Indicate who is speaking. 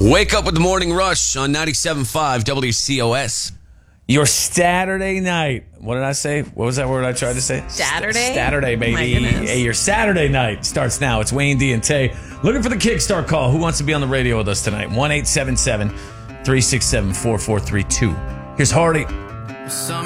Speaker 1: Wake up with the morning rush on 97.5 WCOS.
Speaker 2: Your Saturday night. What did I say? What was that word I tried to say?
Speaker 3: Saturday?
Speaker 2: Saturday, baby.
Speaker 3: My goodness.
Speaker 2: Hey, your Saturday night starts now. It's Wayne D and Tay. Looking for the Kickstart call. Who wants to be on the radio with us tonight? 1-877-367-4432. Here's Hardy.